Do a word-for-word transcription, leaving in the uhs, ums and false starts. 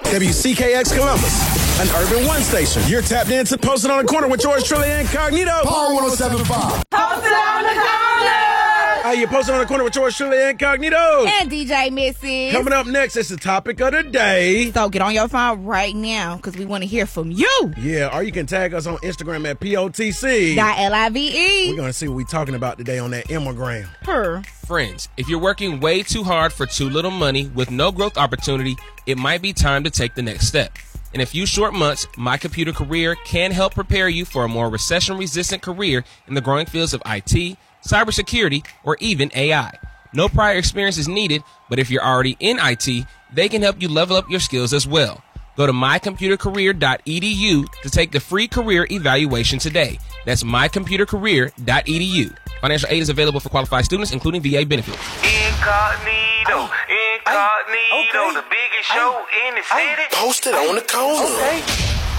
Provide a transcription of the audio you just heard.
W C K X Columbus, an Urban One station. You're tapped into Posted on the Corner with George Trilly Incognito. Power one oh seven point five. Posted on the Corner. How you Posted on the Corner with George Trilly Incognito. And D J Missy. Coming up next, it's the topic of the day. So get on your phone right now because we want to hear from you. Yeah, or you can tag us on Instagram at P O T C. Dot L I V E. We're going to see what we're talking about today on that Immigram. Her. Friends, if you're working way too hard for too little money with no growth opportunity, it might be time to take the next step. In a few short months, My Computer Career can help prepare you for a more recession-resistant career in the growing fields of I T, cybersecurity, or even A I. No prior experience is needed, but if you're already in I T, they can help you level up your skills as well. Go to my computer career dot e d u to take the free career evaluation today. That's my computer career dot e d u. Financial aid is available for qualified students, including V A benefits. Incognito, incognito, the biggest show in the city. Posted on the Corner. Okay.